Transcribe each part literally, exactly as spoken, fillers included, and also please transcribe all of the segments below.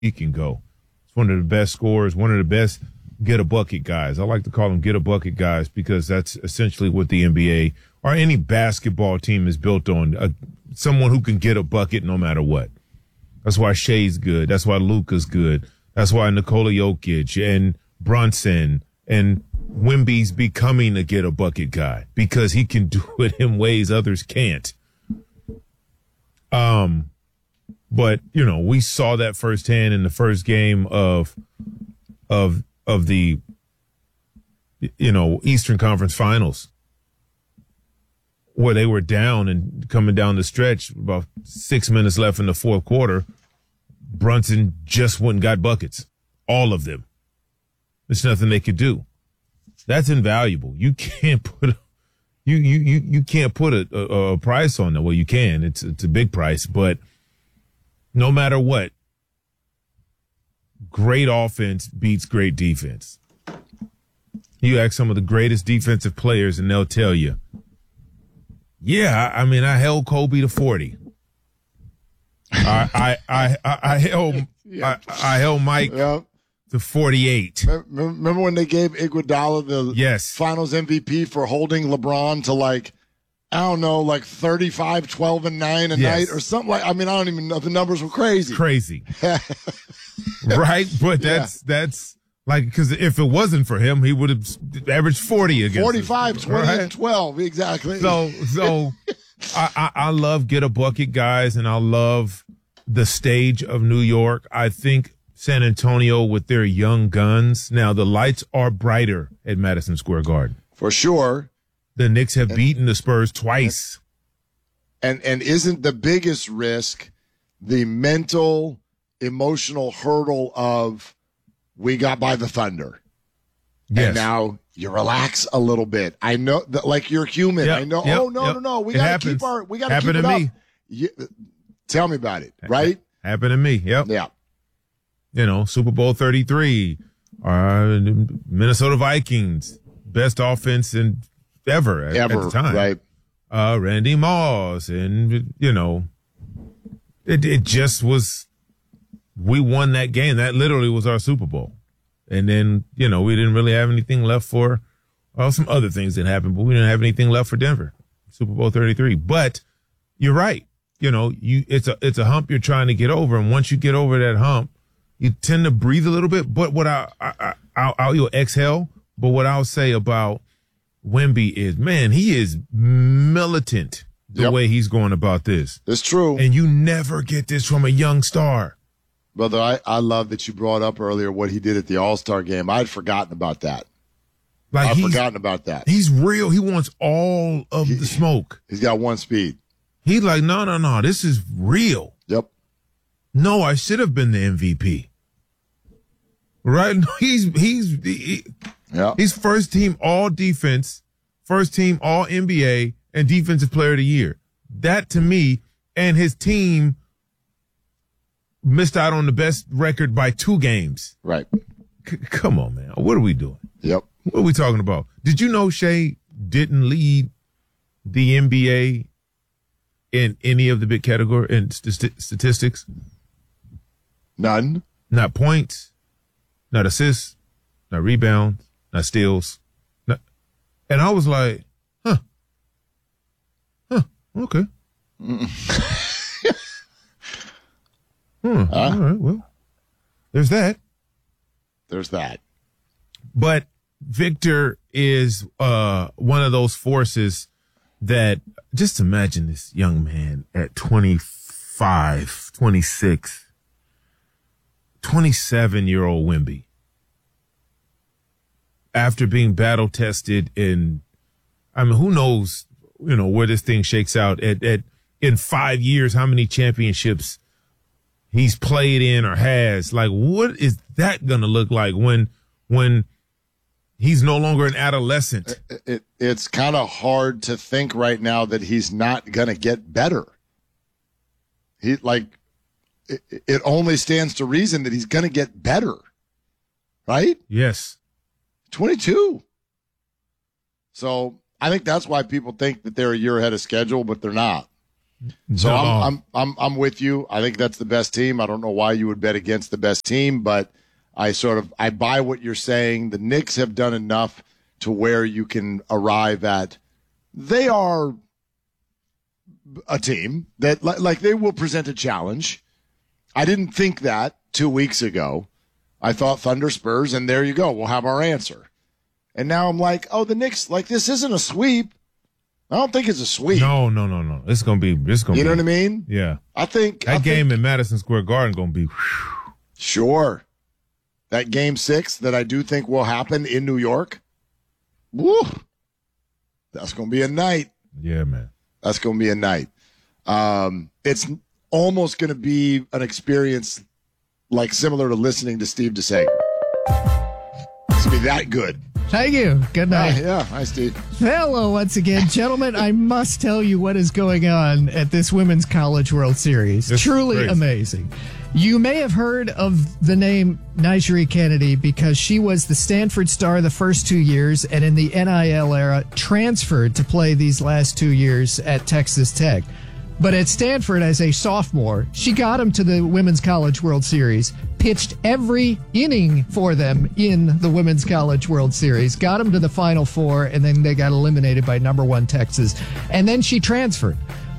he can go. He's one of the best scorers, one of the best get-a-bucket guys. I like to call them get-a-bucket guys because that's essentially what the N B A or any basketball team is built on, uh, someone who can get a bucket no matter what. That's why Shea's good. That's why Luka's good. That's why Nikola Jokic and Brunson and Wemby's becoming a get-a-bucket guy because he can do it in ways others can't. Um, but, you know, we saw that firsthand in the first game of of of the, you know, Eastern Conference Finals, where they were down and coming down the stretch, about six minutes left in the fourth quarter. Brunson just went and got buckets, all of them. There's nothing they could do. That's invaluable. You can't put a, you you you you can't put a, a, a price on that. Well, you can. It's it's a big price, but no matter what, great offense beats great defense. You ask some of the greatest defensive players, and they'll tell you, yeah, I mean, I held Kobe to forty. I, I, I, I, I held, I, I held Mike yep. to forty-eight. Remember when they gave Iguodala the yes. Finals M V P for holding LeBron to like, I don't know, like thirty-five, twelve, and nine a yes. night or something like. I mean, I don't even know. The numbers were crazy. Crazy, right? But that's yeah. that's. Like, because if it wasn't for him, he would have averaged forty against forty-five, us, twenty, right? and twelve, exactly. So, so I, I, I love get a bucket guys, and I love the stage of New York. I think San Antonio with their young guns. Now, the lights are brighter at Madison Square Garden. For sure. The Knicks have and, beaten the Spurs twice. And, and isn't the biggest risk the mental, emotional hurdle of, we got by the Thunder. Yes. And now you relax a little bit. I know that, like, you're human. Yep, I know. Yep, oh, no, yep. no, no. We got to keep our, we got to Happened keep it to up. me. You, tell me about it, right? Happened to me. Yep. Yeah. You know, Super Bowl thirty-three, uh, Minnesota Vikings, best offense in ever at, ever, at the time. Right. Uh, Randy Moss, and, you know, it, it just was, we won that game. That literally was our Super Bowl. And then, you know, we didn't really have anything left for, well, some other things that happened, but we didn't have anything left for Denver. Super Bowl thirty-three. But you're right. You know, you, it's a, it's a hump you're trying to get over. And once you get over that hump, you tend to breathe a little bit. But what I, I, I I'll, I'll you'll exhale. But what I'll say about Wemby is, man, he is militant the yep. way he's going about this. It's true. And you never get this from a young star. Brother, I, I love that you brought up earlier what he did at the All-Star game. I'd forgotten about that. Like I've he's, forgotten about that. He's real. He wants all of he, the smoke. He's got one speed. He's like, no, no, no, this is real. Yep. No, I should have been the M V P. Right? He's he's he, yeah. he's first team all defense, first team all N B A, and defensive player of the year. That to me, and his team missed out on the best record by two games. Right. C- come on, man. What are we doing? Yep. What are we talking about? Did you know Shea didn't lead the N B A in any of the big category in st- statistics? None. Not points, not assists, not rebounds, not steals. Not, and I was like, huh. Huh. Okay. Hmm. Huh? All right. Well, there's that. There's that. But Victor is uh, one of those forces that, just imagine this young man at twenty-five, twenty-six, twenty-seven-year-old Wemby. After being battle tested in, I mean, who knows, you know, where this thing shakes out at, at in five years, how many championships he's played in or has. Like, what is that going to look like when, when he's no longer an adolescent? It, it, it's kind of hard to think right now that he's not going to get better. He like, it, it only stands to reason that he's going to get better. Right? Yes. twenty-two. So I think that's why people think that they're a year ahead of schedule, but they're not. So No. I'm, I'm I'm I'm with you. I think that's the best team. I don't know why you would bet against the best team, but I sort of I buy what you're saying. The Knicks have done enough to where you can arrive at. They are a team that like they will present a challenge. I didn't think that two weeks ago. I thought Thunder Spurs, and there you go. We'll have our answer. And now I'm like, oh, the Knicks, like this isn't a sweep. I don't think it's a sweep. No, no, no, no. It's gonna be. It's gonna. You know be, what I mean? Yeah. I think that I game think, in Madison Square Garden gonna be. Whew. Sure. That game six that I do think will happen in New York. Woo. That's gonna be a night. Yeah, man. That's gonna be a night. Um, it's almost gonna be an experience like similar to listening to Steve DeSager. It's gonna be that good. Thank you. Good night. Yeah, yeah. Hi, Steve. Hello once again. Gentlemen, I must tell you what is going on at this Women's College World Series. It's Truly crazy. amazing. You may have heard of the name Nyjeri Kennedy because she was the Stanford star the first two years and in the N I L era transferred to play these last two years at Texas Tech. But at Stanford as a sophomore, she got them to the Women's College World Series, pitched every inning for them in the Women's College World Series, got them to the Final Four, and then they got eliminated by number one Texas. And then she transferred.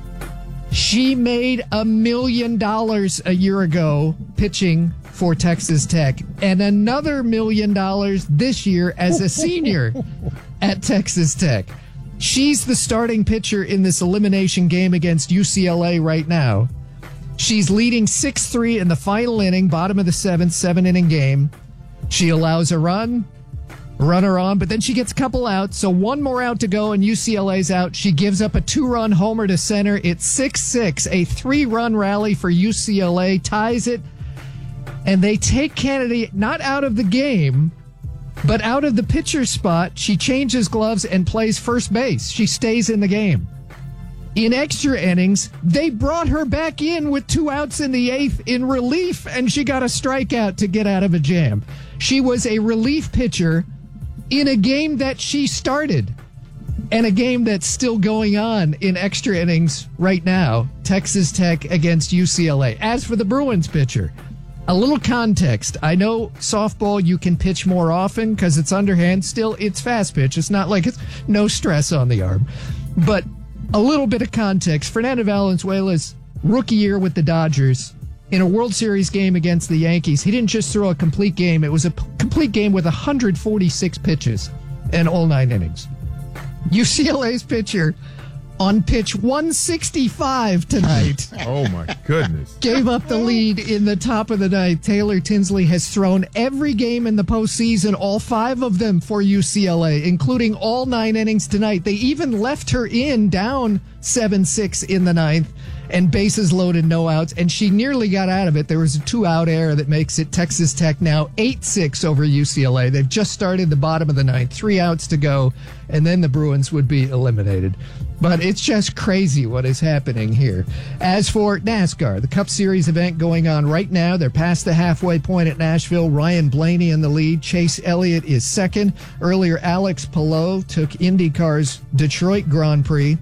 She made a million dollars a year ago pitching for Texas Tech and another million dollars this year as a senior at Texas Tech. She's the starting pitcher in this elimination game against U C L A right now. She's leading six three in the final inning, bottom of the seventh, seven-inning game. She allows a run, runner on, but then she gets a couple outs, so one more out to go and U C L A's out. She gives up a two-run homer to center. It's six six, a three-run rally for U C L A, ties it, and they take Kennedy not out of the game, but out of the pitcher's spot. She changes gloves and plays first base. She stays in the game. In extra innings, they brought her back in with two outs in the eighth in relief, and she got a strikeout to get out of a jam. She was a relief pitcher in a game that she started, and a game that's still going on in extra innings right now. Texas Tech against U C L A. As for the Bruins pitcher, a little context. I know softball you can pitch more often because it's underhand. Still, it's fast pitch. It's not like it's no stress on the arm. But a little bit of context. Fernando Valenzuela's rookie year with the Dodgers in a World Series game against the Yankees, he didn't just throw a complete game. It was a p- complete game with one hundred forty-six pitches and all nine innings. U C L A's pitcher on pitch one sixty-five tonight. Oh, my goodness. Gave up the lead in the top of the ninth. Taylor Tinsley has thrown every game in the postseason, all five of them for U C L A, including all nine innings tonight. They even left her in down seven six in the ninth, and bases loaded, no outs, and she nearly got out of it. There was a two-out error that makes it Texas Tech now eight six over U C L A. They've just started the bottom of the ninth, three outs to go, and then the Bruins would be eliminated. But it's just crazy what is happening here. As for NASCAR, the Cup Series event going on right now. They're past the halfway point at Nashville. Ryan Blaney in the lead. Chase Elliott is second. Earlier, Alex Palou took IndyCar's Detroit Grand Prix.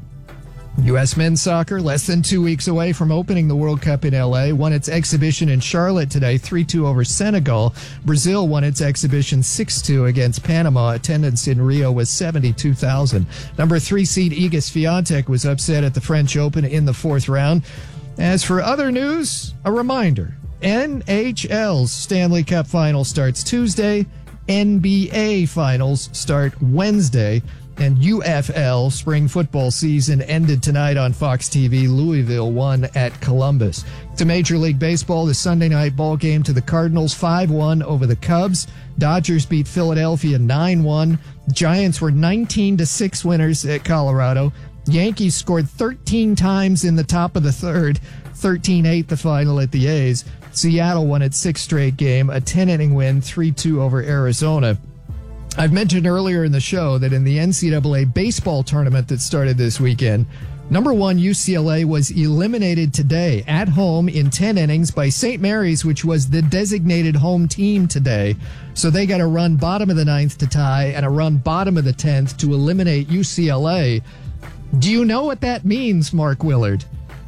U S men's soccer, less than two weeks away from opening the World Cup in L A, won its exhibition in Charlotte today, three two over Senegal. Brazil won its exhibition six two against Panama. Attendance in Rio was seventy-two thousand. Number three seed Iga Swiatek was upset at the French Open in the fourth round. As for other news, a reminder, N H L's Stanley Cup Final starts Tuesday, N B A Finals start Wednesday, and U F L spring football season ended tonight on Fox T V. Louisville won at Columbus. To Major League Baseball, the Sunday night ball game to the Cardinals, five one over the Cubs. Dodgers beat Philadelphia nine one. Giants were nineteen to six winners at Colorado. Yankees scored thirteen times in the top of the third, thirteen eight the final at the A's. Seattle won its sixth straight game, a ten-inning win, three two over Arizona. I've mentioned earlier in the show that in the N C double A baseball tournament that started this weekend, number one U C L A was eliminated today at home in ten innings by Saint Mary's, which was the designated home team today. So they got a run bottom of the ninth to tie and a run bottom of the tenth to eliminate U C L A. Do you know what that means, Mark Willard?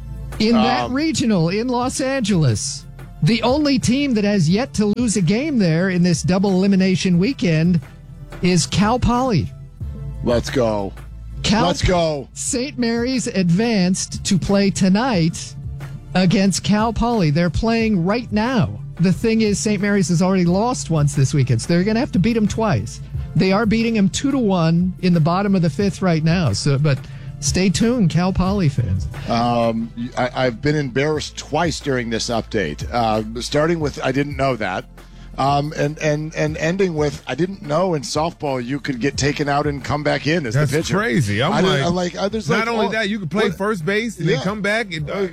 In that Um, regional in Los Angeles, the only team that has yet to lose a game there in this double elimination weekend is Cal Poly. Let's go. Cal Let's go. Saint Mary's advanced to play tonight against Cal Poly. They're playing right now. The thing is, Saint Mary's has already lost once this weekend, so they're going to have to beat them twice. They are beating them two to one in the bottom of the fifth right now. So, but stay tuned, Cal Poly fans. Um, I, I've been embarrassed twice during this update. Uh, starting with, I didn't know that. Um, and, and, and ending with, I didn't know in softball you could get taken out and come back in as That's the pitcher. crazy. I'm I like, didn't- I'm like uh, there's not like, only oh, that, you can play what- first base and Yeah. then come back. And, uh,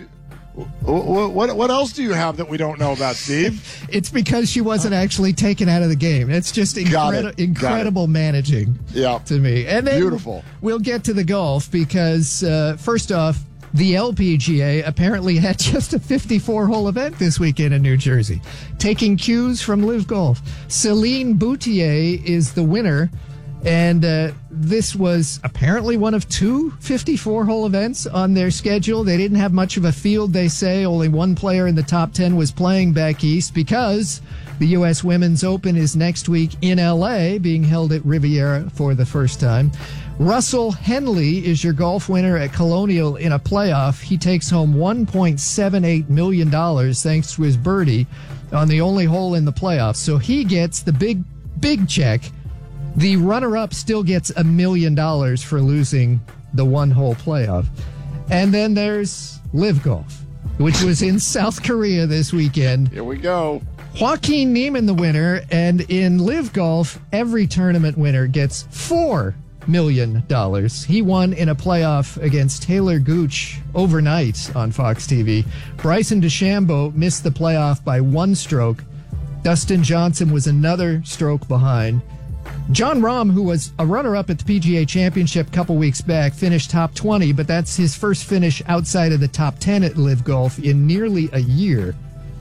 What, what, what else do you have that we don't know about, Steve? It's because she wasn't actually taken out of the game. It's just Got incredi- it. incredible managing Yeah. to me. And then Beautiful. we'll get to the golf because, uh, first off, the L P G A apparently had just a fifty-four hole event this weekend in New Jersey, taking cues from Live Golf. Celine Boutier is the winner, and uh, this was apparently one of two fifty-four hole events on their schedule. They didn't have much of a field, they say. Only one player in the top ten was playing back east because the U S Women's Open is next week in L A, being held at Riviera for the first time. Russell Henley is your golf winner at Colonial in a playoff. He takes home one point seven eight million dollars thanks to his birdie on the only hole in the playoffs. So he gets the big, big check. The runner-up still gets a million dollars for losing the one-hole playoff. And then there's Live Golf, which was in South Korea this weekend. Here we go. Joaquin Niemann the winner, and in Live Golf, every tournament winner gets four million dollars. He won in a playoff against Taylor Gooch overnight on Fox T V. Bryson DeChambeau missed the playoff by one stroke. Dustin Johnson was another stroke behind. John Rahm, who was a runner-up at the P G A Championship a couple weeks back, finished top twenty, but that's his first finish outside of the top ten at Live Golf in nearly a year.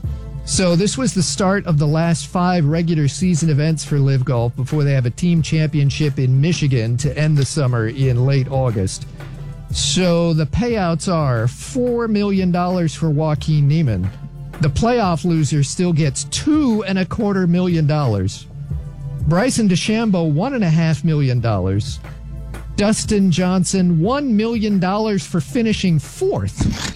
So this was the start of the last five regular season events for Live Golf before they have a team championship in Michigan to end the summer in late August. So the payouts are four million dollars for Joaquin Niemann. The playoff loser still gets two and a quarter million dollars. Bryson DeChambeau, one and a half million dollars. Dustin Johnson, one million dollars for finishing fourth.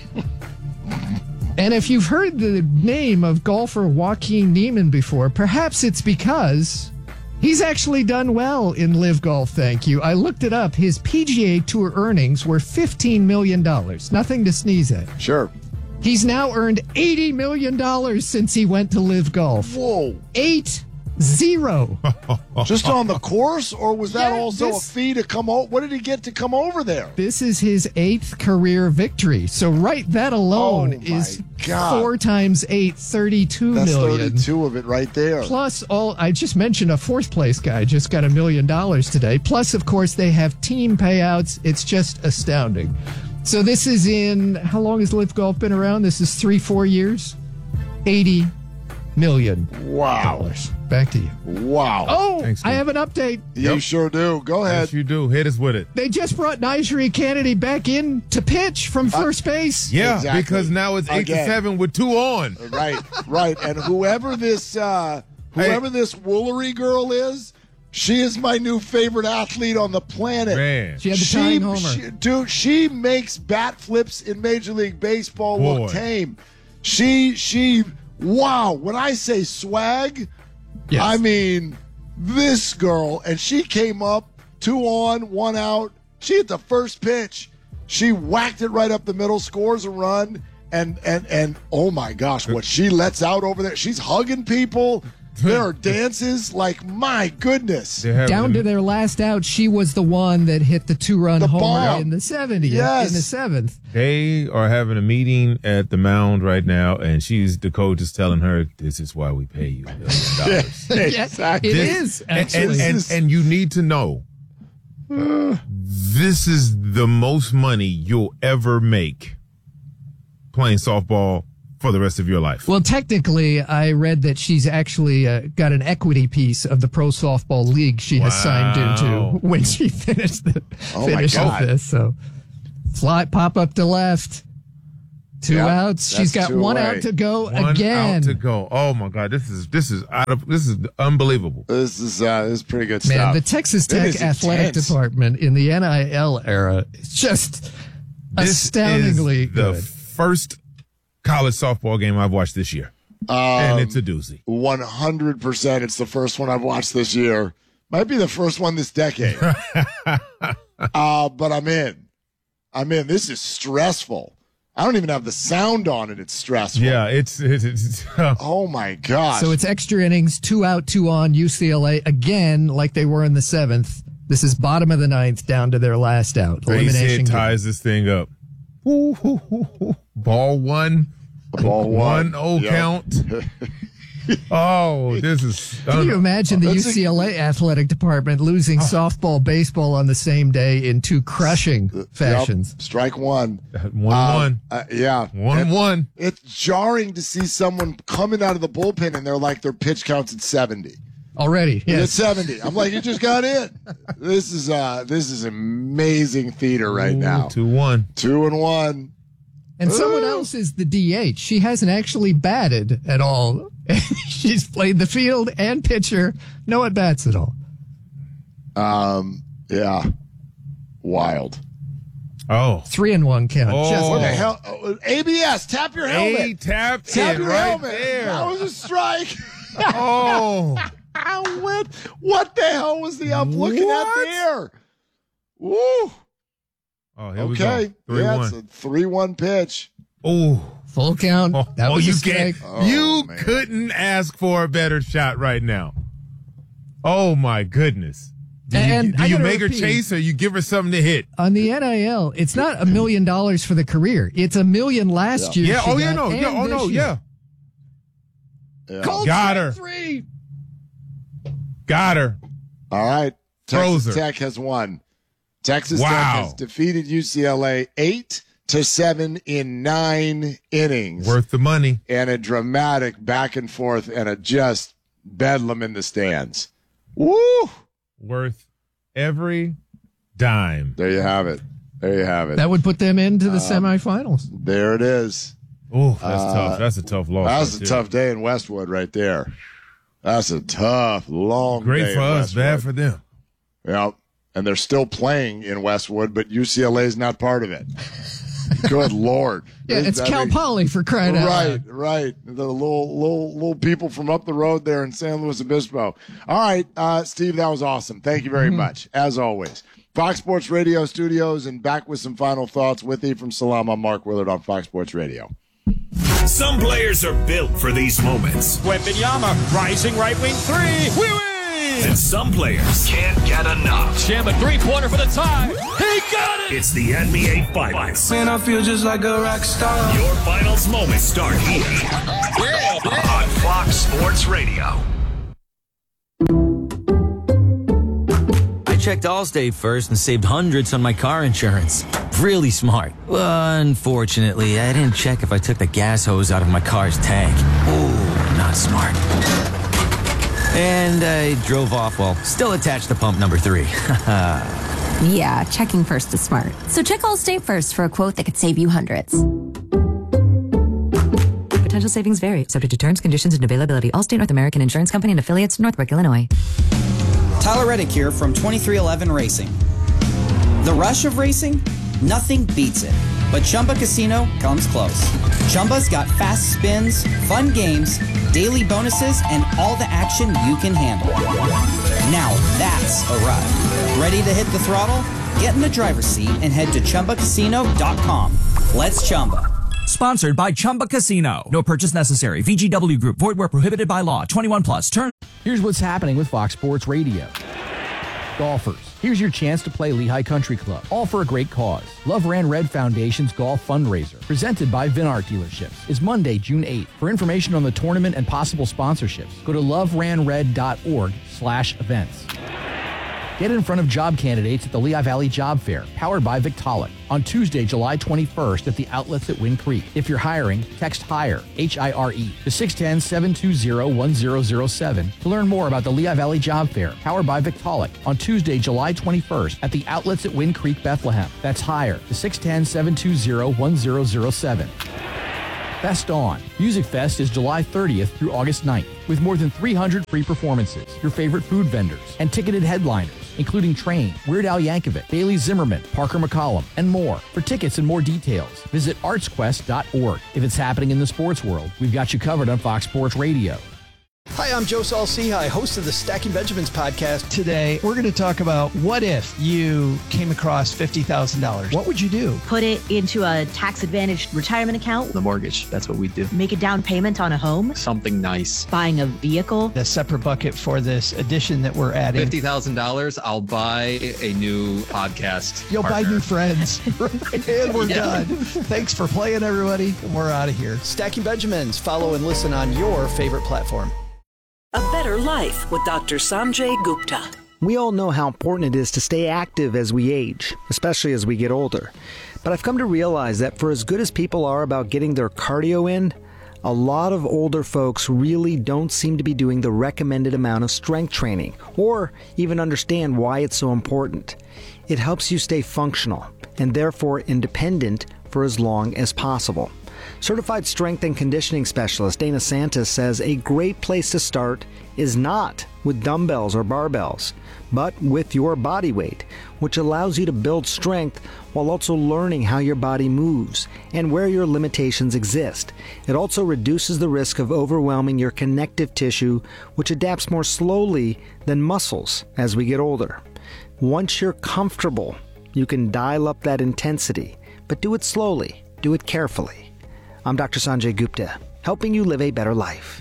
And if you've heard the name of golfer Joaquin Niemann before, perhaps it's because he's actually done well in Live Golf, thank you. I looked it up. His P G A Tour earnings were fifteen million dollars. Nothing to sneeze at. Sure. He's now earned eighty million dollars since he went to Live Golf. Whoa. Eight zero. Just on the course, or was that Yeah, also this- a fee to come over? What did he get to come over there? This is his eighth career victory. So right that alone Oh, my is God. four times eight, thirty-two That's million. thirty-two of it right there. Plus, all I just mentioned a fourth place guy just got a million dollars today. Plus, of course, they have team payouts. It's just astounding. So this is in, how long has Live Golf been around? This is three, four years. eighty million dollars. Wow. Back to you. Wow. Oh, Thanks, I man. have an update. You Yep. sure do. Go ahead. yes, you do. Hit us with it. They just brought Nigeri Kennedy back in to pitch from first base. Yeah, Exactly. because now it's eight Again. to seven with two on. Right, right. And whoever this uh whoever this Woolery girl is, she is my new favorite athlete on the planet. Man. She had the tying homer. she- dude, she makes bat flips in Major League Baseball Boy. look tame. She she wow, when I say swag, Yes. I mean this girl, and she came up two on, one out. She hit the first pitch. She whacked it right up the middle, scores a run, and and and oh my gosh, what she lets out over there. She's hugging people. There are dances, like my goodness. They're having Down a- to their last out, she was the one that hit the two-run The homer bomb. in the seventieth, Yes. in the seventh. They are having a meeting at the mound right now, and she's the coach is telling her, "This is why we pay you a million dollars." Exactly. It This- is, and, actually. and, and, This is- and you need to know, this is the most money you'll ever make playing softball for the rest of your life. Well, technically, I read that she's actually uh, got an equity piece of the Pro Softball League she has signed Wow. into when she finished the Oh, my finish God. of this. So, fly pop up to left, Two Yep, outs. She's that's got two one away. out to go One again. out to go. Oh my God, this is this is out of this is unbelievable. This is uh, this is pretty good Man, stuff. the Texas It Tech is athletic intense. department in the N I L era is just This astoundingly is the good. first college softball game I've watched this year, Um, and it's a doozy. one hundred percent. It's the first one I've watched this year. Might be the first one this decade. uh, but I'm in. I'm in. This is stressful. I don't even have the sound on it. It's stressful. Yeah, it's it's. it's Oh, my gosh. So it's extra innings, two out, two on, U C L A again, like they were in the seventh. This is bottom of the ninth, down to their last out. Base Elimination hit game. ties this thing up. Woo, hoo, hoo, hoo. Ball one, Ball one. one oh Yep. count. Oh, this is. Can you imagine the U That's a- C L A athletic department losing softball, baseball on the same day in two crushing fashions? Yep. Strike one. one Um, one Uh, yeah. one And one? It's jarring to see someone coming out of the bullpen and they're like their pitch counts at seventy. Already, It's yes. seventy. I'm like, you just got in. This is uh this is amazing theater right now. two one. Two and one. And someone Ooh. else is the D H. She hasn't actually batted at all. She's played the field and pitcher. No at bats at all. Um, yeah. Wild. Oh, Three and one count. Oh. Just What the bad. hell? Oh, A B S, tap your helmet. A tap Tap in your right helmet. there. That was a strike. Oh, what, what the hell was the ump looking What? at there? Woo. oh, here Okay. we go. Three yeah, one. it's a three one pitch. Oh, Full count. oh, That oh, was you a can't. strike. Oh, you man. couldn't ask for a better shot right now. Oh my goodness. Do you, And do I you gotta make her repeat. chase or you give her something to hit? On the N I L, it's not a million dollars for the career. It's a million last year. Yeah. she Oh yeah. got, No. Yeah. and Oh this no. year. Yeah. Yeah. Cold Got strike her. Three. Got her. All right. Throws Texas her. Tech has won. Texas Wow. Tech has defeated U C L A eight to seven in nine innings. Worth the money. And a dramatic back and forth and a just bedlam in the stands. Woo! Worth every dime. There you have it. There you have it. That would put them into Um, the semifinals. There it is. Oh, that's tough. That's a tough loss. That was right a there. tough day in Westwood right there. That's a tough, long Great day for in us, bad Westwood. for them. Yep. And they're still playing in Westwood, but U C L A is not part of it. Good Lord. Yeah, it's I Cal mean, Poly for crying out Right, loud. right. The little, little, little people from up the road there in San Luis Obispo. All right, uh, Steve, that was awesome. Thank you very much, as always. Fox Sports Radio studios, and back with some final thoughts with you from Salam. I'm Mark Willard on Fox Sports Radio. Some players are built for these moments, Wembenyama, rising right wing three. We win! and some players can't get enough. Jam a three-pointer for the tie. He got it! It's the N B A Finals. Man, I feel just like a rock star. Your finals moments start here on Fox Sports Radio. I checked Allstate first and saved hundreds on my car insurance. Really smart. Unfortunately, I didn't check if I took the gas hose out of my car's tank. Ooh, not smart. And I drove off while still attached to pump number three. Yeah, checking first is smart. So check Allstate first for a quote that could save you hundreds. Potential savings vary, subject to terms, conditions, and availability. Allstate North American Insurance Company and affiliates, Northbrook, Illinois. Tyler Reddick here from twenty-three eleven Racing. The rush of racing? Nothing beats it. But Chumba Casino comes close. Chumba's got fast spins, fun games, daily bonuses, and all the action you can handle. Now that's a ride. Ready to hit the throttle? Get in the driver's seat and head to Chumba Casino dot com. Let's Chumba. Sponsored by Chumba Casino. No purchase necessary. V G W Group. Void where prohibited by law. twenty-one plus. Turn. Here's what's happening with Fox Sports Radio. Golfers, here's your chance to play Lehigh Country Club, all for a great cause. Love Ran Red Foundation's golf fundraiser, presented by Vinart Dealerships, is Monday, June eighth. For information on the tournament and possible sponsorships, go to loveranred.org slash events. Get in front of job candidates at the Lehigh Valley Job Fair, powered by Victaulic, on Tuesday, July twenty-first at the outlets at Wind Creek. If you're hiring, text HIRE, H I R E, to six one zero, seven two zero, one zero zero seven to learn more about the Lehigh Valley Job Fair, powered by Victaulic, on Tuesday, July twenty-first at the outlets at Wind Creek, Bethlehem. That's HIRE to six one zero, seven two zero, one zero zero seven. Fest On. Music Fest is July thirtieth through August ninth, with more than three hundred free performances, your favorite food vendors, and ticketed headliners, including Train, Weird Al Yankovic, Bailey Zimmerman, Parker McCollum, and more. For tickets and more details, visit arts quest dot org. If it's happening in the sports world, we've got you covered on Fox Sports Radio. Hi, I'm Joe Saul-Sehy, host of the Stacking Benjamins podcast. Today, we're going to talk about what if you came across fifty thousand dollars. What would you do? Put it into a tax-advantaged retirement account. The mortgage, that's what we do. Make a down payment on a home. Something nice. Buying a vehicle. A separate bucket for this addition that we're adding. fifty thousand dollars, I'll buy a new podcast You'll partner. buy new friends. And we're Yeah. done. Thanks for playing, everybody. We're out of here. Stacking Benjamins. Follow and listen on your favorite platform. A Better Life with Doctor Sanjay Gupta. We all know how important it is to stay active as we age, especially as we get older. But I've come to realize that for as good as people are about getting their cardio in, a lot of older folks really don't seem to be doing the recommended amount of strength training, or even understand why it's so important. It helps you stay functional, and therefore independent for as long as possible. Certified strength and conditioning specialist Dana Santis says a great place to start is not with dumbbells or barbells, but with your body weight, which allows you to build strength while also learning how your body moves and where your limitations exist. It also reduces the risk of overwhelming your connective tissue, which adapts more slowly than muscles as we get older. Once you're comfortable, you can dial up that intensity, but do it slowly, do it carefully. I'm Doctor Sanjay Gupta, helping you live a better life.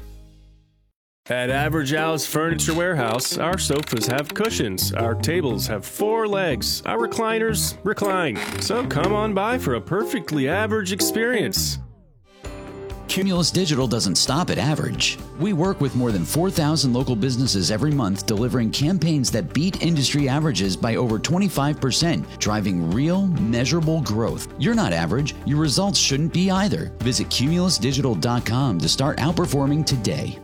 At Average Al's Furniture Warehouse, our sofas have cushions, our tables have four legs, our recliners recline. So come on by for a perfectly average experience. Cumulus Digital doesn't stop at average. We work with more than four thousand local businesses every month, delivering campaigns that beat industry averages by over twenty-five percent, driving real, measurable growth. You're not average. Your results shouldn't be either. Visit cumulus digital dot com to start outperforming today.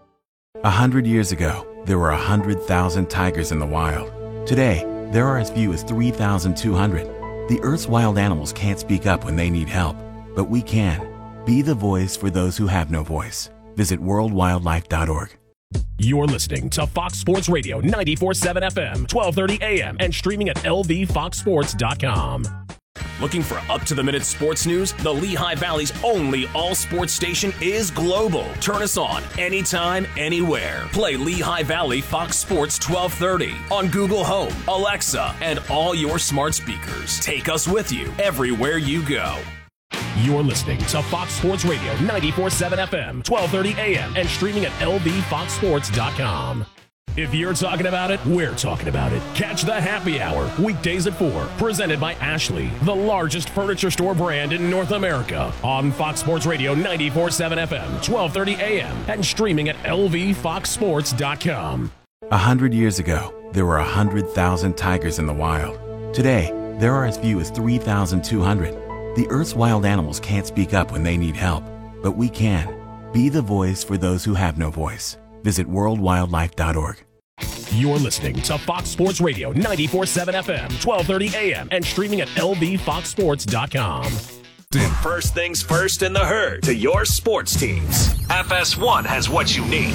A hundred years ago, there were a hundred thousand tigers in the wild. Today, there are as few as three thousand two hundred. The Earth's wild animals can't speak up when they need help, but we can. Be the voice for those who have no voice. Visit world wildlife dot org. You're listening to Fox Sports Radio ninety-four point seven F M, twelve thirty A M, and streaming at L V fox sports dot com. Looking for up-to-the-minute sports news? The Lehigh Valley's only all-sports station is global. Turn us on anytime, anywhere. Play Lehigh Valley Fox Sports twelve thirty on Google Home, Alexa, and all your smart speakers. Take us with you everywhere you go. You're listening to Fox Sports Radio ninety-four point seven F M, twelve thirty A M, and streaming at L V fox sports dot com. If you're talking about it, we're talking about it. Catch the Happy Hour, weekdays at four, presented by Ashley, the largest furniture store brand in North America, on Fox Sports Radio ninety-four point seven F M, twelve thirty A M, and streaming at L V fox sports dot com. A hundred years ago, there were a hundred thousand tigers in the wild. Today, there are as few as three thousand two hundred. The Earth's wild animals can't speak up when they need help, but we can. Be the voice for those who have no voice. Visit world wildlife dot org. You're listening to Fox Sports Radio ninety-four point seven F M, twelve thirty A M, and streaming at L V fox sports dot com. First things first in the herd to your sports teams. F S one has what you need.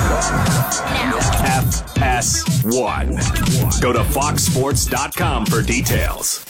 F S one. Go to fox sports dot com for details.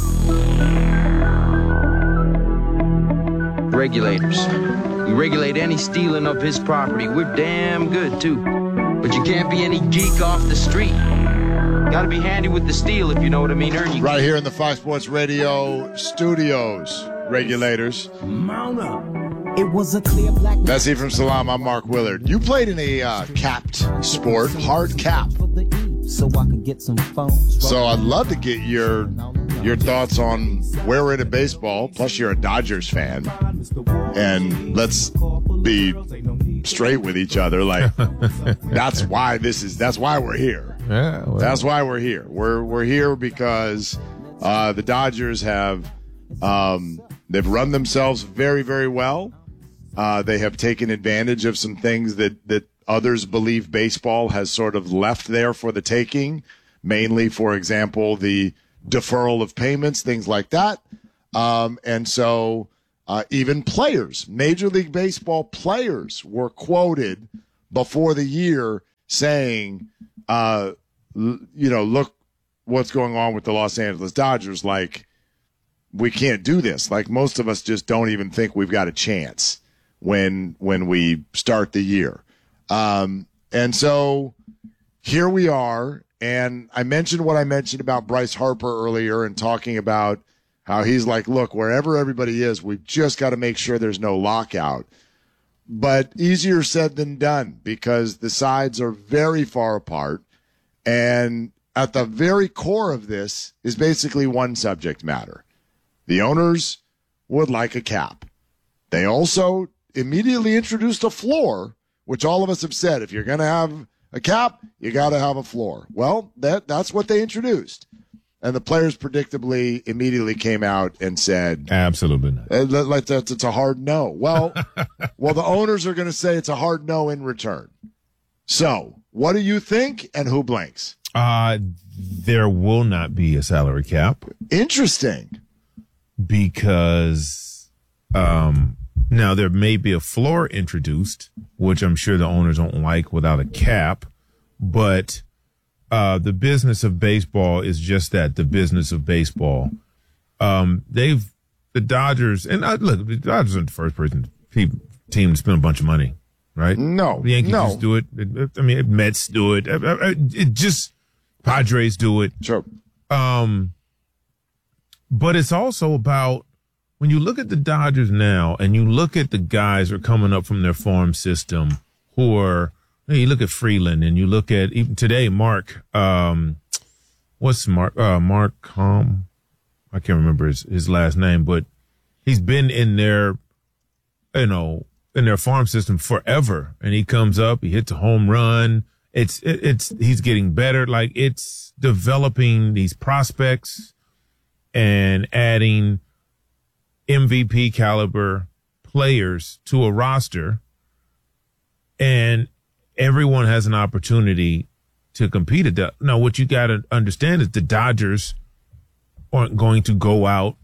Regulators. We regulate any stealing of his property. We're damn good, too. But you can't be any geek off the street. Gotta be handy with the steel, if you know what I mean, Ernie. Right here in the Fox Sports Radio studios, regulators. Mount up. It was a clear black. That's it from Salam. I'm Mark Willard. You played in a uh, capped sport, hard cap. So I can get some phones. So I'd love to get your your thoughts on where we're at in baseball. Plus, you're a Dodgers fan, and let's be straight with each other. Like that's why this is. That's why we're here. Yeah, well. That's why we're here. We're we're here because uh, the Dodgers have um, they've run themselves very very well. Uh, they have taken advantage of some things that that. Others believe baseball has sort of left there for the taking, mainly, for example, the deferral of payments, things like that. Um, and so Uh, even players, Major League Baseball players were quoted before the year saying, uh, l- you know, look what's going on with the Los Angeles Dodgers. Like, we can't do this. Like, most of us just don't even think we've got a chance when when we start the year. Um, and so here we are. And I mentioned what I mentioned about Bryce Harper earlier and talking about how he's like, look, wherever everybody is, we've just got to make sure there's no lockout. But easier said than done because the sides are very far apart. And at the very core of this is basically one subject matter. The owners would like a cap. They also immediately introduced a floor, which all of us have said, if you're going to have a cap, you got to have a floor. Well, that that's what they introduced. And the players predictably immediately came out and said, absolutely not. Uh, like that's it's a hard no. Well, well, the owners are going to say it's a hard no in return. So, what do you think, and who blinks? Uh, there will not be a salary cap. Interesting. Because um, now there may be a floor introduced, which I'm sure the owners don't like without a cap, but Uh, the business of baseball is just that, the business of baseball. Um, they've, the Dodgers, and uh, look, the Dodgers aren't the first person team, team to spend a bunch of money, right? No, the Yankees no. just do it. It- it- I mean, Mets do it. Uh, uh, It just, Padres do it. Sure. Um, but it's also about, when you look at the Dodgers now and you look at the guys who are coming up from their farm system who are, you look at Freeland and you look at even today, Mark, um, what's Mark, uh, Mark, um, I can't remember his, his last name, but he's been in their, you know, in their farm system forever. And he comes up, he hits a home run. It's, it, it's, he's getting better. Like, it's developing these prospects and adding M V P caliber players to a roster. And everyone has an opportunity to compete at that. Now, what you got to understand is the Dodgers aren't going to go out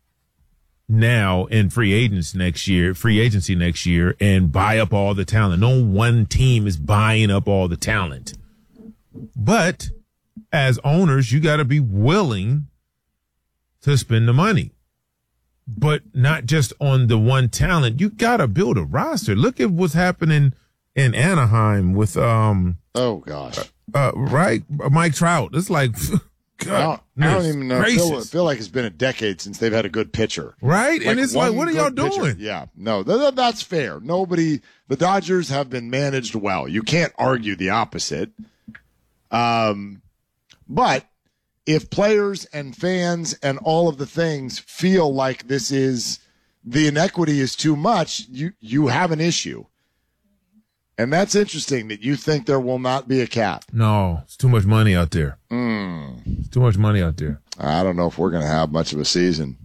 now in free agents next year, free agency next year, and buy up all the talent. No one team is buying up all the talent. But as owners, you got to be willing to spend the money. But not just on the one talent. You got to build a roster. Look at what's happening in Anaheim with um oh gosh uh right Mike Trout. It's like God, I, don't, I don't even know. I feel, feel like it's been a decade since they've had a good pitcher, right? Like, and it's like, what are y'all doing? Pitcher. Yeah, no, th- th- that's fair. Nobody, the Dodgers have been managed well. You can't argue the opposite. Um, but if players and fans and all of the things feel like this is the inequity is too much, you you have an issue. And that's interesting that you think there will not be a cap. No, it's too much money out there. Mm. It's too much money out there. I don't know if we're going to have much of a season.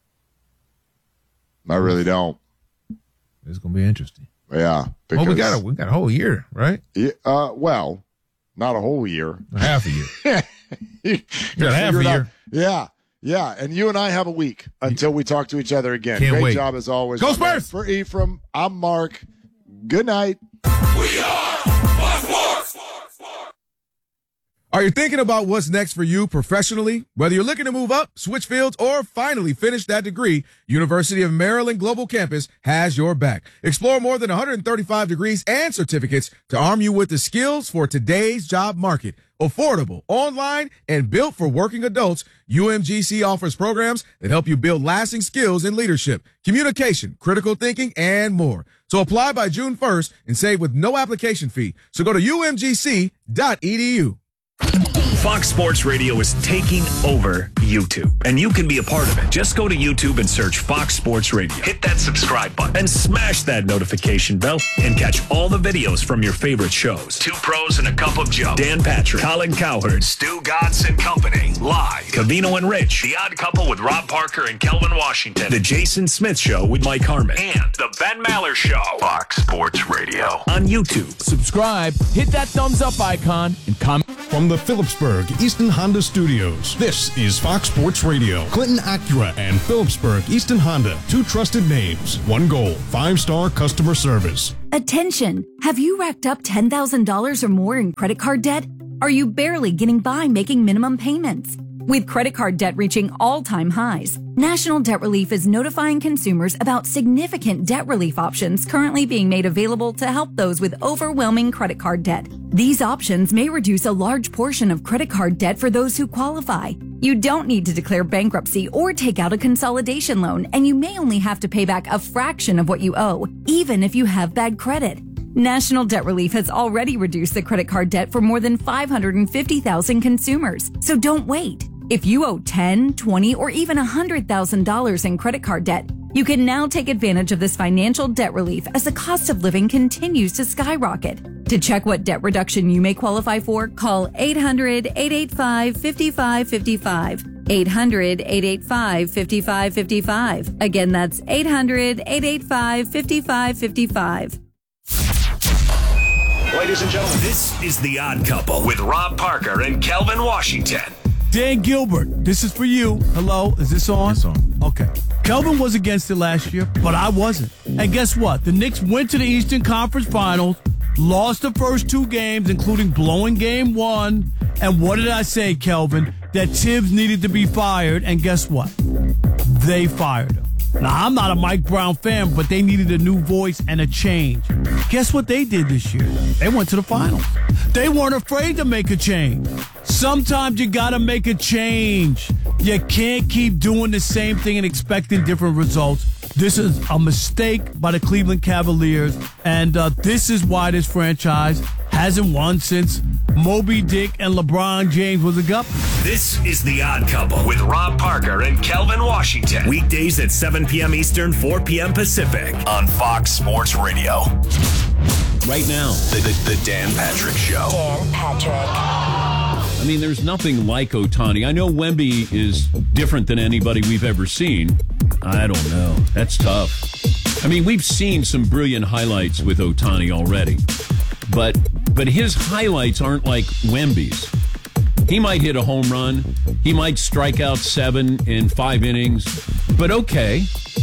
I really don't. It's going to be interesting. Yeah. Well, we got a, we got a whole year, right? Yeah, uh, well, not a whole year. Half a year. you got half a year. Yeah. Yeah. And you and I have a week until we talk to each other again. Can't Great wait. job as always. Go Spurs! For Ephraim, I'm Mark. Good night. We are Fox Sports. Are you thinking about what's next for you professionally? Whether you're looking to move up, switch fields, or finally finish that degree, University of Maryland Global Campus has your back. Explore more than one hundred thirty-five degrees and certificates to arm you with the skills for today's job market. Affordable, online, and built for working adults, U M G C offers programs that help you build lasting skills in leadership, communication, critical thinking, and more. So apply by June first and save with no application fee. So go to U M G C dot E D U. Fox Sports Radio is taking over YouTube, and you can be a part of it. Just go to YouTube and search Fox Sports Radio. Hit that subscribe button and smash that notification bell and catch all the videos from your favorite shows. Two Pros and a Cup of Joe. Dan Patrick, Colin Cowherd, Stu Gatz and Company. Live. Cavino and Rich. The Odd Couple with Rob Parker and Kelvin Washington. The Jason Smith Show with Mike Harmon. And The Ben Maller Show. Fox Sports Radio. On YouTube. Subscribe, hit that thumbs up icon, and comment. from the Phillipsburg Easton Honda Studios. This is Fox Sports Radio. Clinton Acura and Phillipsburg Easton Honda, two trusted names, one goal, five-star customer service. Attention! Have you racked up ten thousand dollars or more in credit card debt? Are you barely getting by making minimum payments? With credit card debt reaching all-time highs, National Debt Relief is notifying consumers about significant debt relief options currently being made available to help those with overwhelming credit card debt. These options may reduce a large portion of credit card debt for those who qualify. You don't need to declare bankruptcy or take out a consolidation loan, and you may only have to pay back a fraction of what you owe, even if you have bad credit. National Debt Relief has already reduced the credit card debt for more than five hundred fifty thousand consumers, so don't wait. If you owe ten thousand dollars, twenty thousand dollars, or even one hundred thousand dollars in credit card debt, you can now take advantage of this financial debt relief as the cost of living continues to skyrocket. To check what debt reduction you may qualify for, call eight hundred, eight eight five, five five five five. eight hundred, eight eight five, five five five five. Again, that's eight hundred, eight eight five, five five five five. Ladies and gentlemen, this is The Odd Couple with Rob Parker and Kelvin Washington. Dan Gilbert, this is for you. Hello, is this on? It's on. Okay. Kelvin was against it last year, but I wasn't. And guess what? The Knicks went to the Eastern Conference Finals, lost the first two games, including blowing game one. And what did I say, Kelvin? That Tibbs needed to be fired, and guess what? They fired him. Now, I'm not a Mike Brown fan, but they needed a new voice and a change. Guess what they did this year? They went to the finals. They weren't afraid to make a change. Sometimes you gotta make a change. You can't keep doing the same thing and expecting different results. This is a mistake by the Cleveland Cavaliers, and uh, this is why this franchise hasn't won since Moby Dick and LeBron James was a guppy. This is The Odd Couple with Rob Parker and Kelvin Washington. Weekdays at seven p.m. Eastern, four p.m. Pacific on Fox Sports Radio. Right now, the, the, the Dan Patrick Show. Dan Patrick. I mean, there's nothing like Ohtani. I know Wemby is different than anybody we've ever seen. I don't know. That's tough. I mean, we've seen some brilliant highlights with Ohtani already. But but his highlights aren't like Wemby's. He might hit a home run. He might strike out seven in five innings. But okay,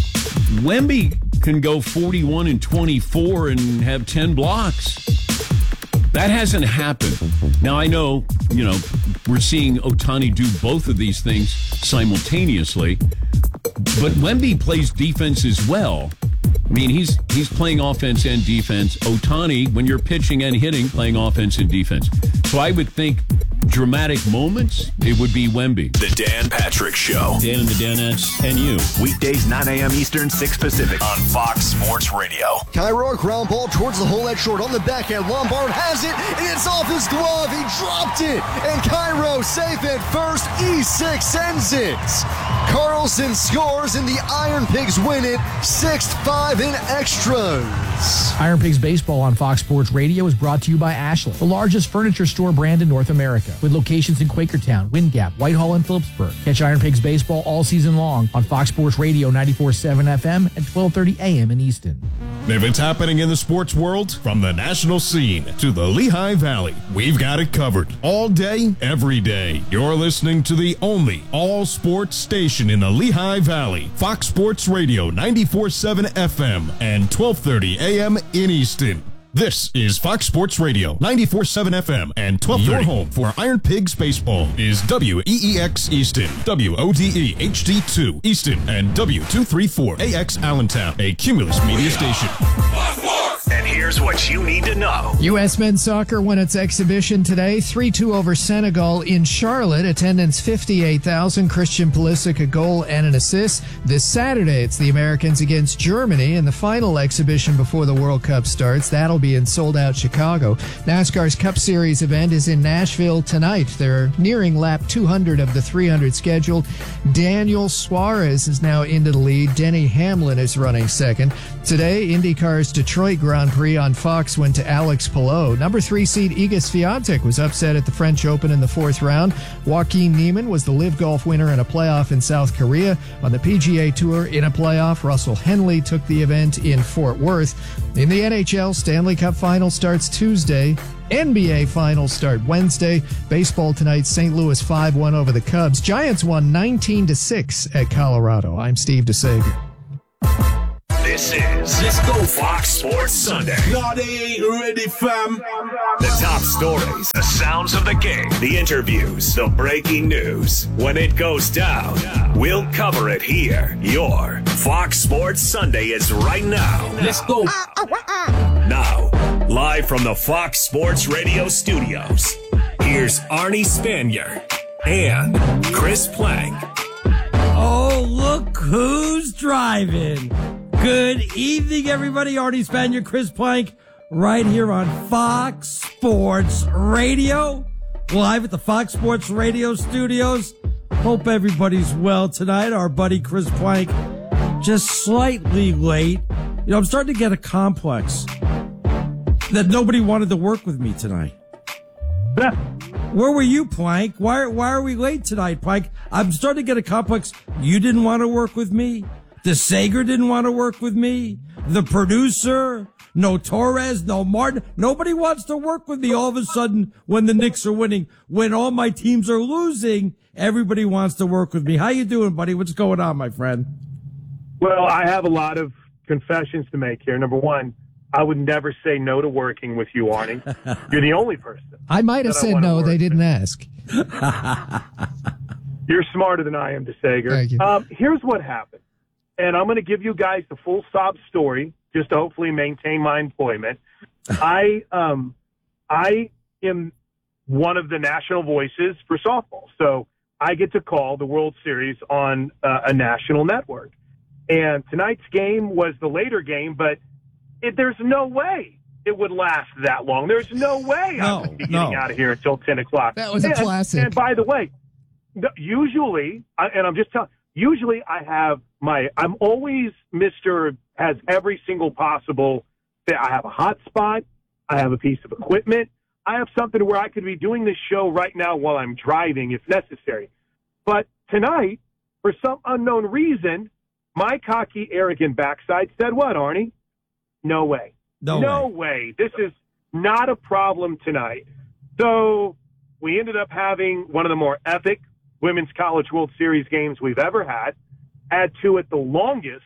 Wemby can go forty-one and twenty-four and have ten blocks. That hasn't happened. Now, I know, you know, we're seeing Ohtani do both of these things simultaneously. But Wemby plays defense as well. I mean, he's he's playing offense and defense. Ohtani, when you're pitching and hitting, playing offense and defense. So I would think dramatic moments, it would be Wemby. The Dan Patrick Show. Dan and the Danettes and you. Weekdays, nine a.m. Eastern, six Pacific on Fox Sports Radio. Cairo, ground ball towards the hole at short on the backhand. Lombard has it, and it's off his glove. He dropped it, and Cairo safe at first. E six sends it. Carlson scores, and the Iron Pigs win it six five in extras. Iron Pigs Baseball on Fox Sports Radio is brought to you by Ashland, the largest furniture store brand in North America, with locations in Quakertown, Wind Gap, Whitehall, and Phillipsburg. Catch Iron Pigs Baseball all season long on Fox Sports Radio ninety-four point seven F M and twelve thirty A M in Easton. If it's happening in the sports world, from the national scene to the Lehigh Valley, we've got it covered. All day, every day. You're listening to the only all-sports station in the Lehigh Valley. Fox Sports Radio ninety-four point seven F M and twelve thirty A M in Easton. This is Fox Sports Radio, ninety-four point seven F M and twelve thirty. Your home for Iron Pigs Baseball is W E E X Easton, W O D E H D two Easton, and W two thirty-four A X Allentown, a Cumulus media station. And here's what you need to know. U S men's soccer won its exhibition today, three two over Senegal in Charlotte. Attendance fifty-eight thousand. Christian Pulisic a goal and an assist. This Saturday, it's the Americans against Germany in the final exhibition before the World Cup starts. That'll be in sold-out Chicago. NASCAR's Cup Series event is in Nashville tonight. They're nearing lap two hundred of the three hundred scheduled. Daniel Suarez is now into the lead. Denny Hamlin is running second. Today, IndyCar's Detroit Grand Prix on Fox went to Alex Palou. Number three seed Iga Swiatek was upset at the French Open in the fourth round. Joaquin Niemann was the Live Golf winner in a playoff in South Korea. On the P G A Tour in a playoff, Russell Henley took the event in Fort Worth. In the N H L, Stanley Cup Final starts Tuesday. N B A finals start Wednesday. Baseball tonight, Saint Louis five one over the Cubs. Giants won nineteen to six at Colorado. I'm Steve DeSager. This is Let's Go Fox Sports Sunday. No, they ain't ready, fam. The top stories, the sounds of the game, the interviews, the breaking news. When it goes down, we'll cover it here. Your Fox Sports Sunday is right now. Let's go. Now, live from the Fox Sports Radio studios, here's Arnie Spanier and Chris Plank. Oh, look who's driving. Good evening, everybody. Artie Spanier, Chris Plank, right here on Fox Sports Radio, live at the Fox Sports Radio studios. Hope everybody's well tonight. Our buddy Chris Plank, just slightly late. You know, I'm starting to get a complex that nobody wanted to work with me tonight. Where were you, Plank? Why, why are we late tonight, Plank? I'm starting to get a complex. You didn't want to work with me. DeSager didn't want to work with me. The producer, no Torres, no Martin. Nobody wants to work with me all of a sudden when the Knicks are winning. When all my teams are losing, everybody wants to work with me. How you doing, buddy? What's going on, my friend? Well, I have a lot of confessions to make here. Number one, I would never say no to working with you, Arnie. You're the only person. I might have said no. They didn't ask. You're smarter than I am, DeSager. Thank you. Um, here's what happened. And I'm going to give you guys the full sob story just to hopefully maintain my employment. I um, I am one of the national voices for softball. So I get to call the World Series on uh, a national network. And tonight's game was the later game, but it, there's no way it would last that long. There's no way no, I would be getting no. out of here until ten o'clock. That was a and, classic. And by the way, usually, and I'm just telling Usually I have my, I'm always Mister has every single possible, I have a hot spot, I have a piece of equipment, I have something where I could be doing this show right now while I'm driving if necessary. But tonight, for some unknown reason, my cocky, arrogant backside said what, Arnie? No way. No, no way. way. This is not a problem tonight. So we ended up having one of the more epic Women's College World Series games we've ever had. Add to it the longest,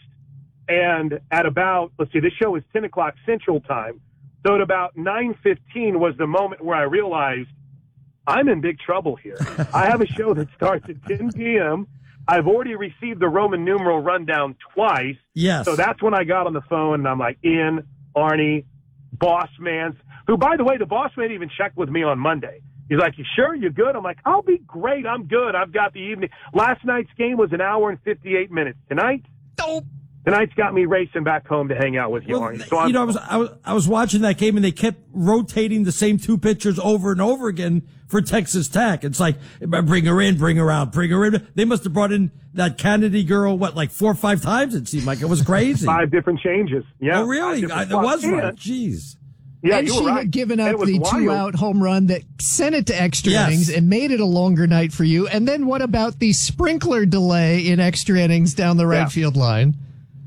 and at about, let's see, this show is ten o'clock Central Time. So at about nine fifteen was the moment where I realized I'm in big trouble here. I have a show that starts at ten p.m. I've already received the Roman numeral rundown twice. Yes. So that's when I got on the phone, and I'm like, Ian, Arnie, Boss Man, who, by the way, the Boss Man even checked with me on Monday. He's like, you sure? You good? I'm like, I'll be great. I'm good. I've got the evening. Last night's game was an hour and fifty-eight minutes. Tonight? Nope. Tonight's got me racing back home to hang out with you, Well, Arnie. So I'm, you know, I was, I was I was watching that game, and they kept rotating the same two pitchers over and over again for Texas Tech. It's like, bring her in, bring her out, bring her in. They must have brought in that Kennedy girl, what, like four or five times? It seemed like it was crazy. Five different changes. Yeah. Oh, really? I, there was one. Jeez. Yeah, and you she were right. had given And up it was the wild. two-out home run that sent it to extra Yes. innings and made it a longer night for you. And then what about the sprinkler delay in extra innings down the right Yeah. field line?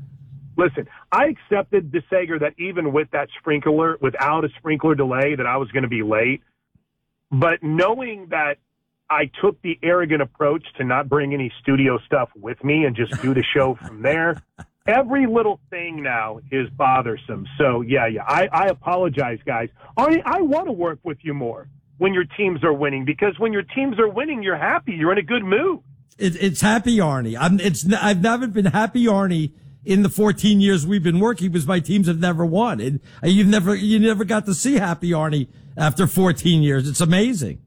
Listen, I accepted DeSager that even with that sprinkler, without a sprinkler delay, that I was going to be late. But knowing that I took the arrogant approach to not bring any studio stuff with me and just do the show from there, every little thing now is bothersome. So, yeah, yeah, I, I apologize, guys. Arnie, I want to work with you more when your teams are winning, because when your teams are winning, you're happy. You're in a good mood. It, it's happy Arnie. I'm, it's, I've never been happy Arnie in the fourteen years we've been working, because my teams have never won. And you've never, you never got to see happy Arnie after fourteen years. It's amazing.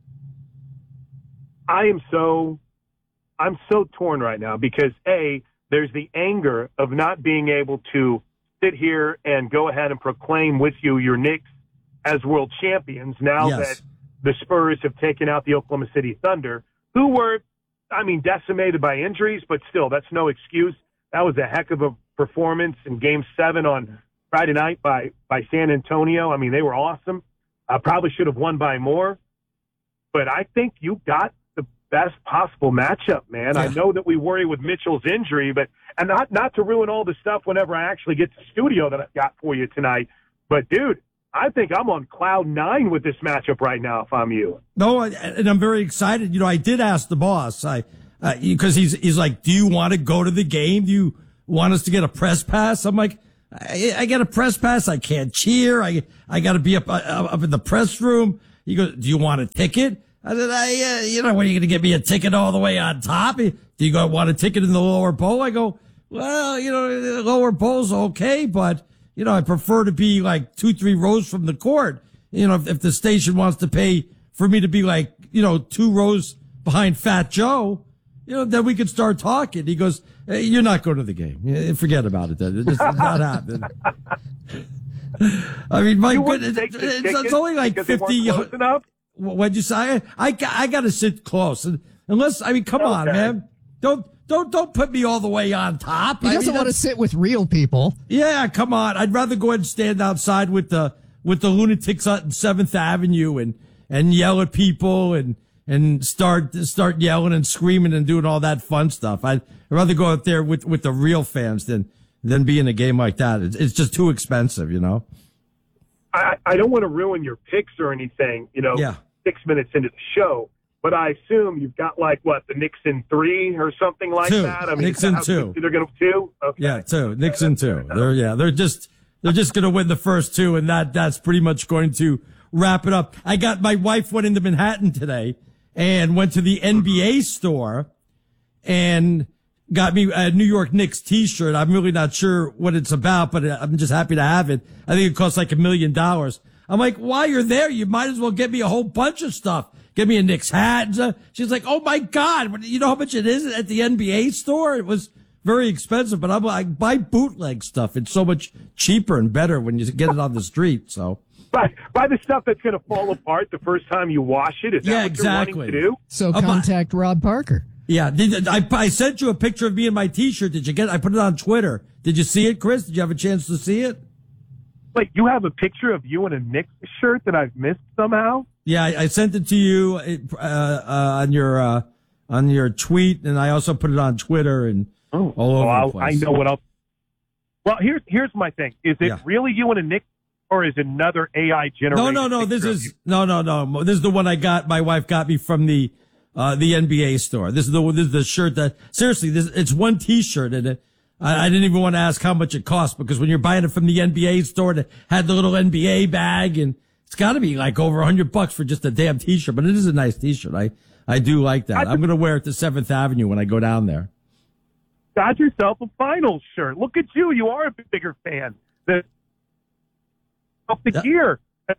I am so, I'm so torn right now because A, there's the anger of not being able to sit here and go ahead and proclaim with you your Knicks as world champions now Yes. that the Spurs have taken out the Oklahoma City Thunder, who were, I mean, decimated by injuries, but still, that's no excuse. That was a heck of a performance in Game seven on Friday night by, by San Antonio. I mean, they were awesome. I probably should have won by more, but I think you got the best possible matchup, man. I know that we worry with Mitchell's injury, but and not not to ruin all the stuff whenever I actually get to studio that I've got for you tonight. But dude, I think I'm on cloud nine with this matchup right now if I'm you. No, and I'm very excited. You know, I did ask the boss, I, uh, because he's, he's like, do you want to go to the game? Do you want us to get a press pass? I'm like, I, I get a press pass. I can't cheer. I, I got to be up, uh, up in the press room. He goes, do you want a ticket? I said, I, uh, you know, when are you going to get me a ticket all the way on top? Do you go want a ticket in the lower bowl? I go, well, you know, the lower bowl's okay, but, you know, I prefer to be like two, three rows from the court. You know, if, if the station wants to pay for me to be like, you know, two rows behind Fat Joe, you know, then we could start talking. He goes, hey, you're not going to the game. Forget about it then. It's just not happening. I mean, my goodness, it's, it's only like fifty. What'd you say? I, I, I got to sit close. Unless, I mean, come okay. on, man. Don't, don't, don't put me all the way on top. He doesn't I mean, want to sit with real people. Yeah, come on. I'd rather go ahead and stand outside with the, with the lunatics on seventh Avenue and, and yell at people and, and start, start yelling and screaming and doing all that fun stuff. I'd rather go out there with, with the real fans than, than be in a game like that. It's, it's just too expensive, you know? I, I don't want to ruin your picks or anything, you know, yeah. six minutes into the show, but I assume you've got like what, the Knicks in three or something like two. that. I mean, Knicks in two. They're going to two. Okay. Yeah, two. Knicks in two. They're yeah. They're just they're just going to win the first two, and that that's pretty much going to wrap it up. I got my wife went into Manhattan today and went to the N B A store and got me a New York Knicks T-shirt. I'm really not sure what it's about, but I'm just happy to have it. I think it costs like a million dollars. I'm like, while you're there, you might as well get me a whole bunch of stuff. Get me a Knicks hat. She's like, oh my God, you know how much it is at the N B A store? It was very expensive, but I'm like, buy bootleg stuff. It's so much cheaper and better when you get it on the street. So. Buy, buy the stuff that's going to fall apart the first time you wash it. Is that yeah, what exactly. you're wanting to do? So contact Rob Parker. Yeah, did, I, I sent you a picture of me in my T-shirt. Did you get it? I put it on Twitter. Did you see it, Chris? Did you have a chance to see it? Wait, you have a picture of you in a Knicks shirt that I've missed somehow? Yeah, I, I sent it to you uh, uh, on your uh, on your tweet, and I also put it on Twitter and oh, all over well, the place. I know what else. Well, here's here's my thing: is it yeah. really you in a Knicks, or is it another A I generated? No, no, no. This is no, no, no. This is the one I got. My wife got me from the. Uh, the N B A store. This is the, this is the shirt that, seriously, this, it's one t-shirt and it, I, I didn't even want to ask how much it cost because when you're buying it from the N B A store that had the little N B A bag and it's gotta be like over a hundred bucks for just a damn t-shirt, but it is a nice t-shirt. I, I do like that. I'm going to wear it to seventh Avenue when I go down there. Got yourself a finals shirt. Look at you. You are a bigger fan than of the yeah. gear.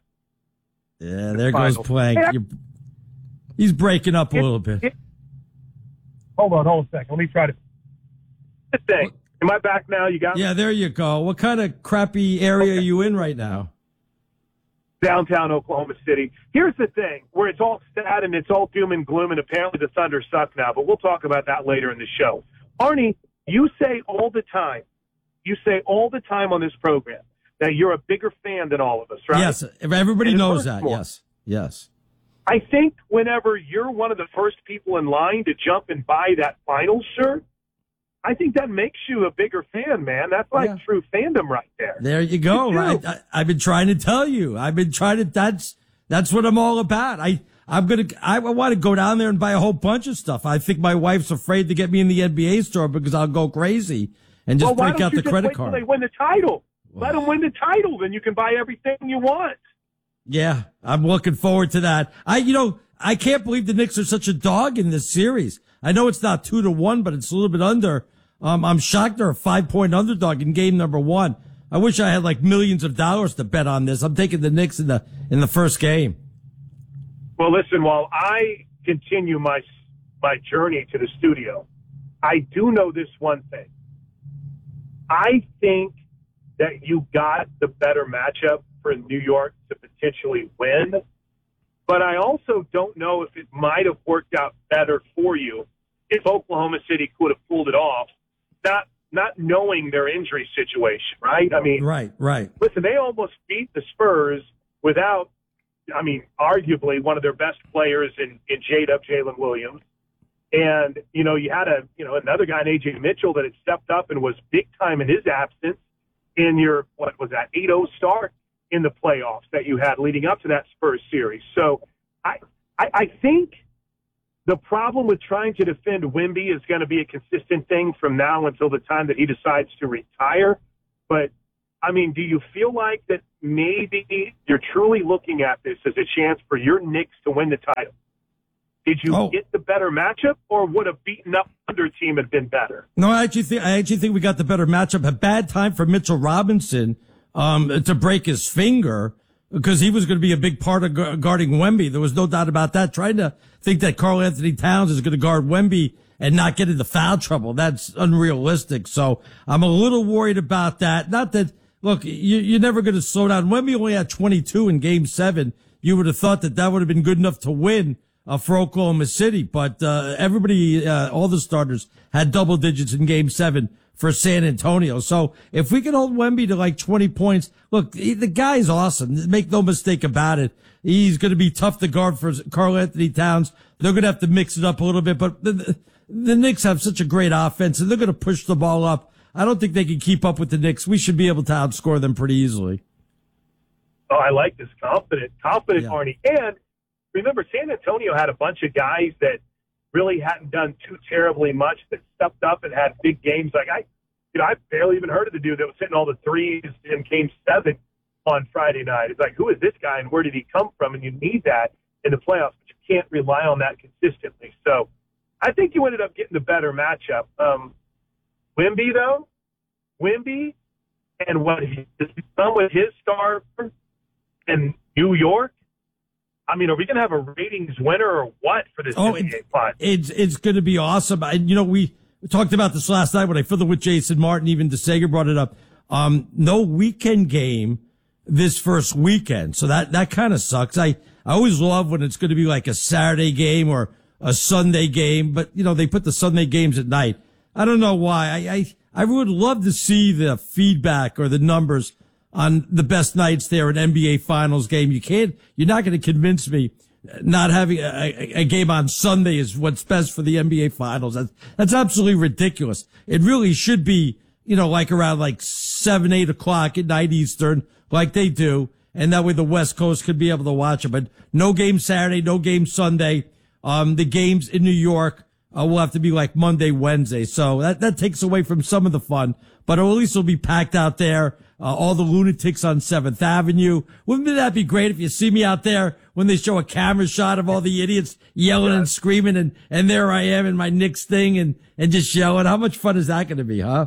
Yeah, there goes playing. Hey, He's breaking up a it, little bit. It, hold on, hold a second. Let me try to. This thing. Am I back now? You got me? Yeah, there you go. What kind of crappy area okay. are you in right now? Downtown Oklahoma City. Here's the thing, where it's all sad and it's all doom and gloom, and apparently the Thunder suck now, but we'll talk about that later in the show. Arnie, you say all the time, you say all the time on this program that you're a bigger fan than all of us, right? Yes, everybody knows that. More. Yes, yes. I think whenever you're one of the first people in line to jump and buy that finals shirt, I think that makes you a bigger fan, man. That's like yeah. true fandom right there. There you go, you right? I, I've been trying to tell you. I've been trying to, that's, that's what I'm all about. I, I'm going to, I want to go down there and buy a whole bunch of stuff. I think my wife's afraid to get me in the N B A store because I'll go crazy and just well, break out the credit wait card. Till they win the title. Wow. Let them win the title, then you can buy everything you want. Yeah, I'm looking forward to that. I, you know, I can't believe the Knicks are such a dog in this series. I know it's not two to one, but it's a little bit under. Um, I'm shocked they're a five point underdog in game number one. I wish I had like millions of dollars to bet on this. I'm taking the Knicks in the, in the first game. Well, listen, while I continue my, my journey to the studio, I do know this one thing. I think that you got the better matchup for New York to potentially win, but I also don't know if it might have worked out better for you if Oklahoma City could have pulled it off, not not knowing their injury situation, right? I mean, right, right. Listen, they almost beat the Spurs without, I mean, arguably one of their best players in, in J-Dub, Jalen Williams. And, you know, you had a, you know, another guy in A J Mitchell that had stepped up and was big time in his absence in your, what was that, eight oh start in the playoffs that you had leading up to that Spurs series. So I, I, I think the problem with trying to defend Wemby is going to be a consistent thing from now until the time that he decides to retire. But, I mean, do you feel like that maybe you're truly looking at this as a chance for your Knicks to win the title? Did you oh. get the better matchup, or would a beaten-up Thunder team have been better? No, I actually think I actually think we got the better matchup. A bad time for Mitchell Robinson um, to break his finger, because he was going to be a big part of gu- guarding Wemby. There was no doubt about that. Trying to think that Karl Anthony Towns is going to guard Wemby and not get into foul trouble, that's unrealistic. So I'm a little worried about that. Not that, look, you, you're never going to slow down. Wemby only had twenty-two in game seven. You would have thought that that would have been good enough to win uh, for Oklahoma City. But uh, everybody, uh, all the starters had double digits in game seven for San Antonio. So if we can hold Wemby to like twenty points, look, he, the guy's awesome. Make no mistake about it. He's going to be tough to guard for Karl Anthony Towns. They're going to have to mix it up a little bit, but the, the, the Knicks have such a great offense and they're going to push the ball up. I don't think they can keep up with the Knicks. We should be able to outscore them pretty easily. Oh, I like this confident, confident Yeah. Arnie. And remember, San Antonio had a bunch of guys that really hadn't done too terribly much that stepped up and had big games. Like I, you know, I barely even heard of the dude that was hitting all the threes in Game Seven on Friday night. It's like, who is this guy and where did he come from? And you need that in the playoffs, but you can't rely on that consistently. So I think you ended up getting the better matchup. Um, Wemby, though, Wemby and what he's done with his star in New York, I mean, are we going to have a ratings winner or what for this Oh, N B A it, final? it's it's going to be awesome. I, you know, we talked about this last night when I fiddled with Jason Martin. Even DeSager brought it up. Um, no weekend game this first weekend, so that that kind of sucks. I I always love when it's going to be like a Saturday game or a Sunday game, but you know they put the Sunday games at night. I don't know why. I I, I would love to see the feedback or the numbers on the best nights there in N B A Finals game. You can't, you're not going to convince me not having a, a, a game on Sunday is what's best for the N B A Finals. That's, that's absolutely ridiculous. It really should be, you know, like around like seven, eight o'clock at night Eastern, like they do. And that way the West Coast could be able to watch it. But no game Saturday, no game Sunday. Um, the games in New York uh, will have to be like Monday, Wednesday. So that, that takes away from some of the fun, but at least it'll be packed out there. Uh, all the lunatics on seventh Avenue. Wouldn't that be great if you see me out there when they show a camera shot of all the idiots yelling and screaming and, and there I am in my Knicks thing and, and just yelling? How much fun is that going to be, huh?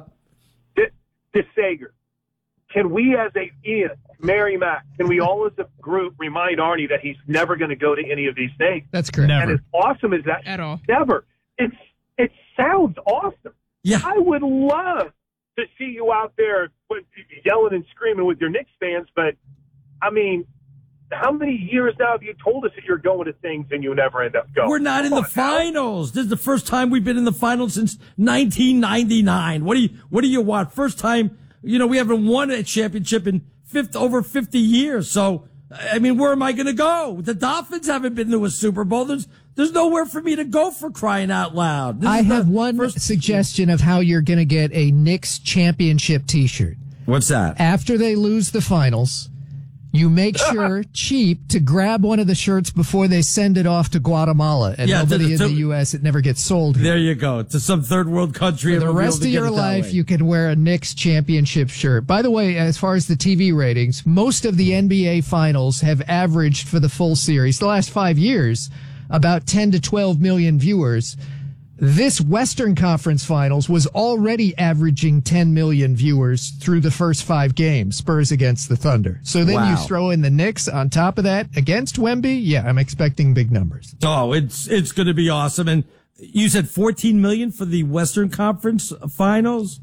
DeSager, can we as a Ian, Mary Mac, can we all as a group remind Arnie that he's never going to go to any of these things? That's correct. And as awesome as that, At all. Never. It's, it sounds awesome. Yeah. I would love to see you out there with, yelling and screaming with your Knicks fans, but, I mean, how many years now have you told us that you're going to things and you never end up going? We're not Come in the on finals. This is the first time we've been in the finals since nineteen ninety-nine. What do you, what do you want? First time, you know, we haven't won a championship in fifty, over fifty years. So, I mean, where am I going to go? The Dolphins haven't been to a Super Bowl. There's, there's nowhere for me to go, for crying out loud. This I is have the one first- suggestion of how you're going to get a Knicks championship t-shirt. What's that? After they lose the finals, you make sure cheap to grab one of the shirts before they send it off to Guatemala. And Yeah, to nobody the- in to- the U S, it never gets sold here. There you go. To some third world country. For and the we'll be rest able to of get your it that life, way. you can wear a Knicks championship shirt. By the way, as far as the T V ratings, most of the N B A finals have averaged for the full series, the last five years, about ten to twelve million viewers. This Western Conference Finals was already averaging ten million viewers through the first five games, Spurs against the Thunder. So then Wow. you throw in the Knicks on top of that against Wemby. Yeah, I'm expecting big numbers. Oh, it's it's going to be awesome. And you said fourteen million for the Western Conference Finals.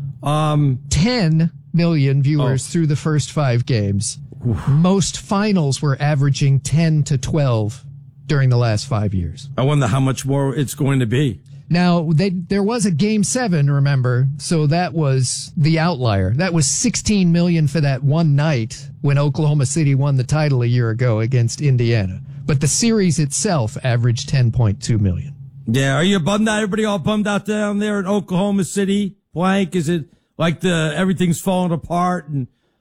Um, ten million viewers Oh. through the first five games. Most finals were averaging ten to twelve during the last five years. I wonder how much more it's going to be. Now, they, there was a game seven, remember? So that was the outlier. That was sixteen million for that one night when Oklahoma City won the title a year ago against Indiana. But the series itself averaged ten point two million. Yeah, are you bummed out? Everybody all bummed out down there in Oklahoma City? Blank, is it like the everything's falling apart and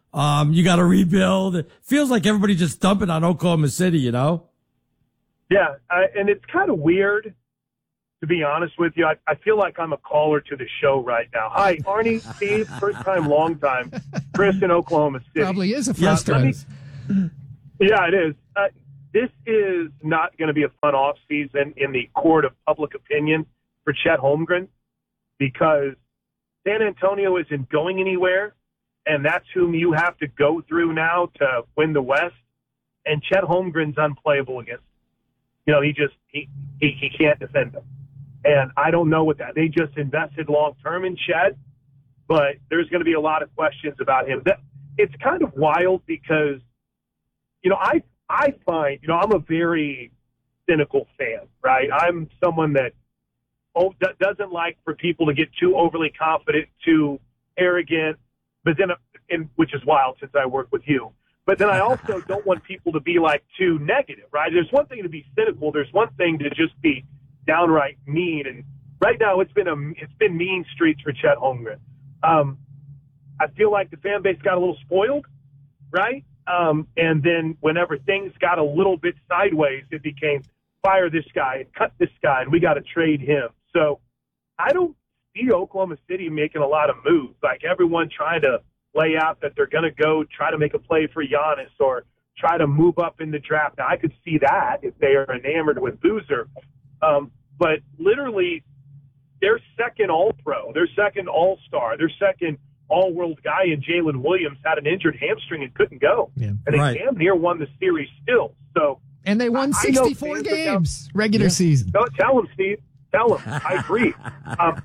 Um, you got to rebuild. It feels like everybody just dumping on Oklahoma City, you know? Yeah, I, and it's kind of weird, to be honest with you. I, I feel like I'm a caller to the show right now. Hi, Arnie, Steve, first time, long time. Chris in Oklahoma City. Probably is a first yeah, time. Me, yeah, it is. Uh, this is not going to be a fun off season in the court of public opinion for Chet Holmgren, because San Antonio isn't going anywhere, and that's whom you have to go through now to win the West. And Chet Holmgren's unplayable against. You know, he just he, he he can't defend them, and I don't know what that. They just invested long term in Chet, but there's going to be a lot of questions about him. That it's kind of wild because, you know, I I find you know I'm a very cynical fan, right? I'm someone that oh, doesn't like for people to get too overly confident, too arrogant, but then, and, which is wild since I work with you. But then I also don't want people to be like too negative, right? There's one thing to be cynical. There's one thing to just be downright mean. And right now it's been a, it's been mean streets for Chet Holmgren. Um, I feel like the fan base got a little spoiled, right? Um, and then whenever things got a little bit sideways, it became fire this guy and cut this guy, and we got to trade him. So I don't see Oklahoma City making a lot of moves, like everyone trying to lay out that they're going to go try to make a play for Giannis or try to move up in the draft. Now, I could see that if they are enamored with Boozer. Um, but literally, their second All-Pro, their second All-Star, their second All-World guy in Jalen Williams had an injured hamstring and couldn't go. Yeah. And they Right. damn near won the series still. So, And they won I- I know sixty-four fans are down- games regular Yeah. season. No, tell them, Steve. Tell them. I agree. um,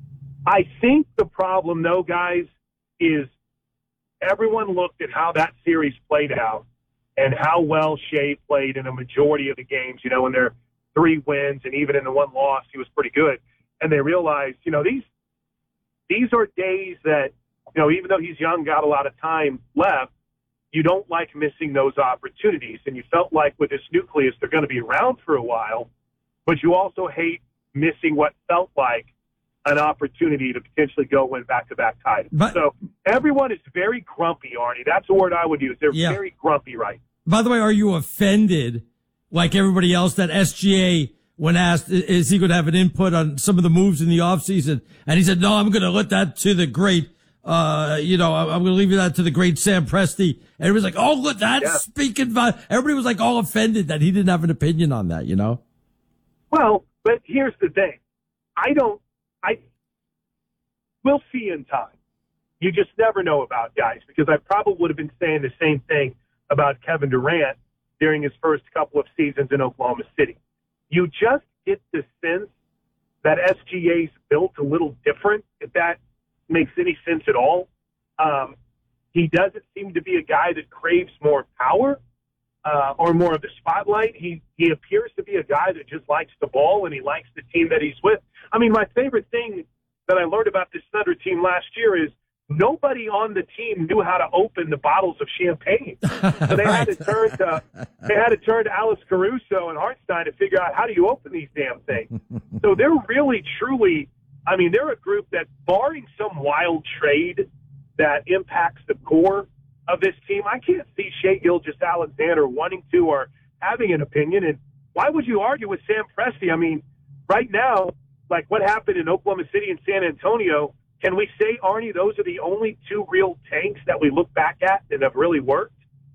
I think the problem, though, guys, is everyone looked at how that series played out and how well Shea played in a majority of the games, you know, in their three wins, and even in the one loss, he was pretty good. And they realized, you know, these these are days that, you know, even though he's young, got a lot of time left, you don't like missing those opportunities. And you felt like with this nucleus, they're going to be around for a while, but you also hate missing what felt like an opportunity to potentially go win back-to-back titles. But- so everyone is very grumpy, Arnie. That's the word I would use. They're Yeah. very grumpy right By the way, are you offended, like everybody else, that S G A, when asked, i- is he going to have an input on some of the moves in the offseason? And he said, no, I'm going to let that to the great, uh, you know, I'm going to leave that to the great Sam Presti. And everybody's like, oh, look, that's Yeah. speaking about, everybody was like all offended that he didn't have an opinion on that, you know? Well, but here's the thing. I don't, I, we'll see in time. You just never know about guys, because I probably would have been saying the same thing about Kevin Durant during his first couple of seasons in Oklahoma City. You just get the sense that S G A's built a little different, if that makes any sense at all. Um, he doesn't seem to be a guy that craves more power uh, or more of the spotlight. He he appears to be a guy that just likes the ball, and he likes the team that he's with. I mean, my favorite thing that I learned about this Thunder team last year is nobody on the team knew how to open the bottles of champagne. So they had to turn to they had to turn to Alice Caruso and Hartenstein to figure out, how do you open these damn things. So they're really, truly, I mean, they're a group that, barring some wild trade that impacts the core of this team, I can't see Shea Gilgeous-Alexander wanting to or having an opinion. And why would you argue with Sam Presti? I mean, right now, like what happened in Oklahoma City and San Antonio, can we say, Arnie, those are the only two real tanks that we look back at that have really worked?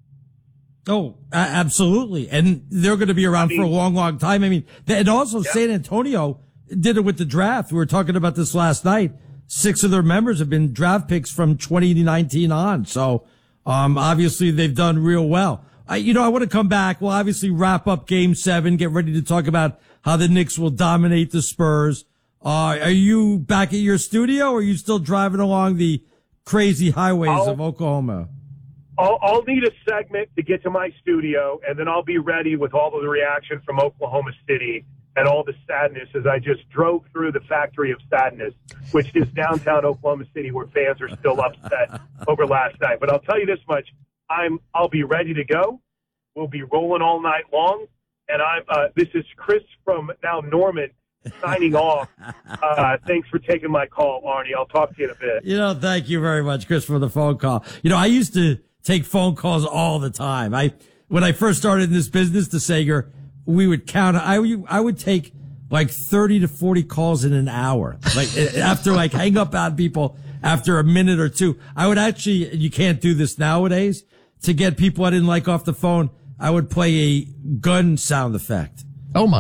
Oh, a- absolutely. And they're going to be around I mean, for a long, long time. I mean, th- and also yeah. San Antonio did it with the draft. We were talking about this last night. Six of their members have been draft picks from twenty nineteen on. So, um, obviously they've done real well. I, you know, I want to come back. We'll obviously wrap up game seven, get ready to talk about how the Knicks will dominate the Spurs. Uh, are you back at your studio, or are you still driving along the crazy highways I'll, of Oklahoma? I'll, I'll need a segment to get to my studio, and then I'll be ready with all of the reaction from Oklahoma City and all the sadness as I just drove through the factory of sadness, which is downtown Oklahoma City, where fans are still upset over last night. But I'll tell you this much. I'm, I'll be ready to go. We'll be rolling all night long. And I'm, uh, this is Chris from now Norman signing off. Uh, thanks for taking my call, Arnie. I'll talk to you in a bit. You know, thank you very much, Chris, for the phone call. You know, I used to take phone calls all the time. I, when I first started in this business, the Sager, we would count, I, I would take like thirty to forty calls in an hour. Like after like hang up on people after a minute or two. I would actually, you can't do this nowadays, to get people I didn't like off the phone, I would play a gun sound effect. Oh my.